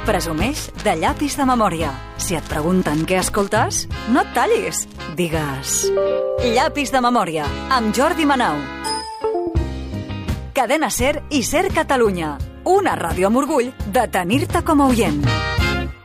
Presumeix de llapis de memòria. Si et pregunten què escoltes, no et tallis. Digues... Llapis de memòria, amb Jordi Manau. Cadena SER i SER Catalunya. Una ràdio amb orgull de tenir-te com a oient.